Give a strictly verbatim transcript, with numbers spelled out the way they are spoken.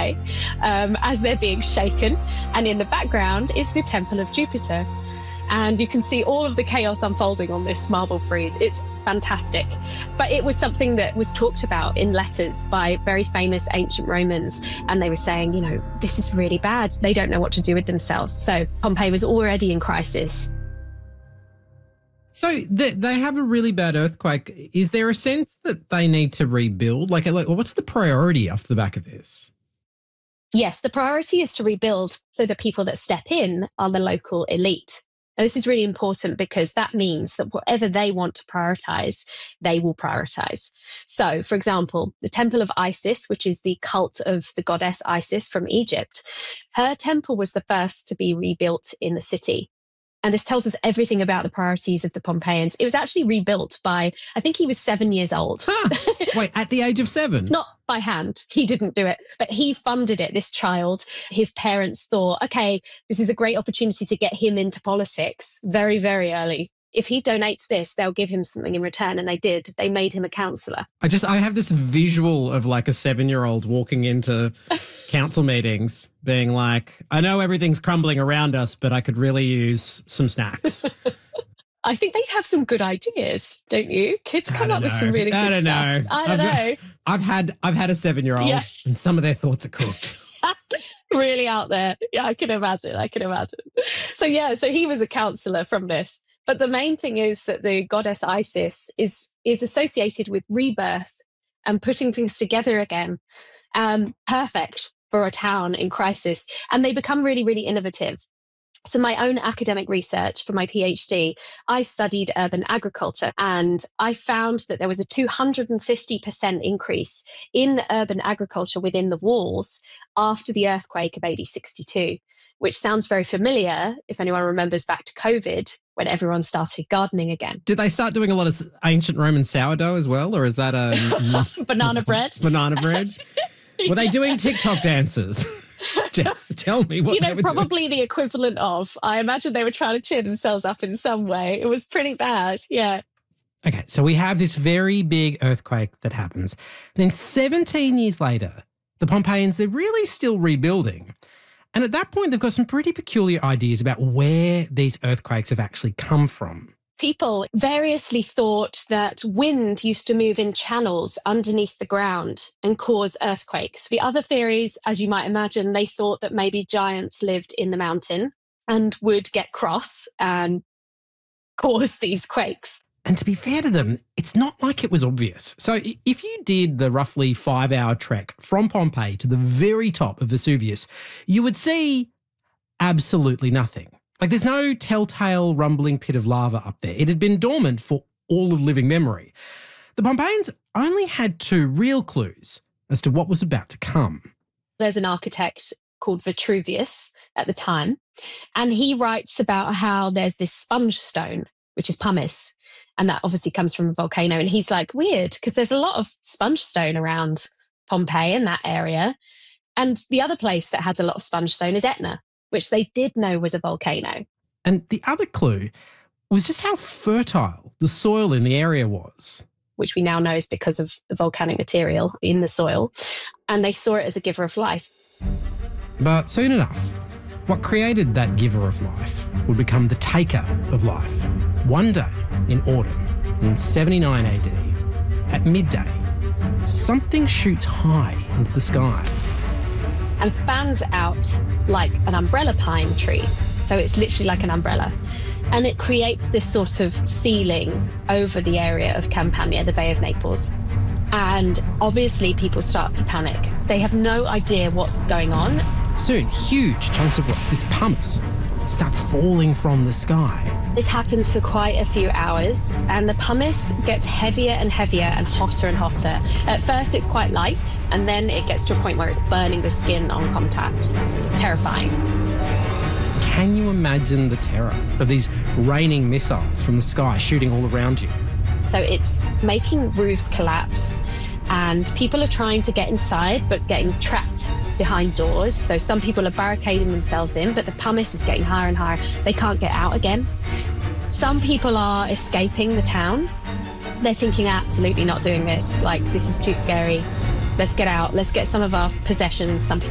sky um, as they're being shaken. And in the background is the Temple of Jupiter. And you can see all of the chaos unfolding on this marble frieze. It's fantastic. But it was something that was talked about in letters by very famous ancient Romans. And they were saying, you know, this is really bad. They don't know what to do with themselves. So Pompeii was already in crisis. So they, they have a really bad earthquake. Is there a sense that they need to rebuild? Like, like, what's the priority off the back of this? Yes, the priority is to rebuild. So the people that step in are the local elite. Now, this is really important because that means that whatever they want to prioritize, they will prioritize. So, for example, the Temple of Isis, which is the cult of the goddess Isis from Egypt, her temple was the first to be rebuilt in the city. And this tells us everything about the priorities of the Pompeians. It was actually rebuilt by, I think he was seven years old. Huh. Wait, at the age of seven? Not by hand. He didn't do it, but he funded it, this child. His parents thought, okay, this is a great opportunity to get him into politics very, very early. If he donates this, they'll give him something in return. And they did. They made him a councillor. I just, I have this visual of like a seven-year-old walking into council meetings being like, I know everything's crumbling around us, but I could really use some snacks. I think they'd have some good ideas, don't you? Kids come up know. with some really good I don't stuff. know. I don't I've, know. I've had, I've had a seven-year-old Yeah. and some of their thoughts are cooked. Really out there. Yeah, I can imagine. I can imagine. So yeah, so he was a councillor from this. But the main thing is that the goddess Isis is is associated with rebirth and putting things together again. Um, perfect for a town in crisis. And they become really, really innovative. So my own academic research for my PhD, I studied urban agriculture, and I found that there was a two hundred fifty percent increase in urban agriculture within the walls after the earthquake of A D sixty-two, which sounds very familiar if anyone remembers back to COVID when everyone started gardening again. Did they start doing a lot of ancient Roman sourdough as well, or is that a banana bread? Banana bread? Were they doing TikTok dances? Jess, tell me what you know, they were probably doing. the equivalent of. I imagine they were trying to cheer themselves up in some way. It was pretty bad, yeah. Okay, so we have this very big earthquake that happens. Then seventeen years later, the Pompeians, they're really still rebuilding. And at that point, they've got some pretty peculiar ideas about where these earthquakes have actually come from. People variously thought that wind used to move in channels underneath the ground and cause earthquakes. The other theories, as you might imagine, they thought that maybe giants lived in the mountain and would get cross and cause these quakes. And to be fair to them, it's not like it was obvious. So if you did the roughly five-hour trek from Pompeii to the very top of Vesuvius, you would see absolutely nothing. Like there's no telltale rumbling pit of lava up there. It had been dormant for all of living memory. The Pompeians only had two real clues as to what was about to come. There's an architect called Vitruvius at the time, and he writes about how there's this sponge stone, which is pumice, and that obviously comes from a volcano. And he's like, weird, because there's a lot of sponge stone around Pompeii in that area. And the other place that has a lot of sponge stone is Etna, which they did know was a volcano. And the other clue was just how fertile the soil in the area was. Which we now know is because of the volcanic material in the soil. And they saw it as a giver of life. But soon enough, what created that giver of life would become the taker of life. One day in autumn, in seventy-nine A D, at midday, something shoots high into the sky. And fans out like an umbrella pine tree. So it's literally like an umbrella. And it creates this sort of ceiling over the area of Campania, the Bay of Naples. And obviously people start to panic. They have no idea what's going on. Soon, huge chunks of rock, this pumice, starts falling from the sky. This happens for quite a few hours, and the pumice gets heavier and heavier and hotter and hotter. At first, it's quite light, and then it gets to a point where it's burning the skin on contact. It's terrifying. Can you imagine the terror of these raining missiles from the sky shooting all around you? So it's making roofs collapse, and people are trying to get inside but getting trapped behind doors. So some people are barricading themselves in, but the pumice is getting higher and higher. They can't get out again. Some people are escaping the town. They're thinking, absolutely not doing this. Like, this is too scary. Let's get out. Let's get some of our possessions. Some people